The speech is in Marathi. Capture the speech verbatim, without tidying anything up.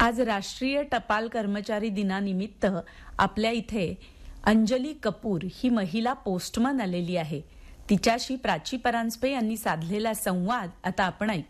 आज राष्ट्रीय टपाल कर्मचारी दिनानिमित्त आपल्या इथे अंजली कपूर ही महिला पोस्टमन आलेली आहे. तिच्याशी प्राची परांजपे यांनी साधलेला संवाद आता आपण ऐकू.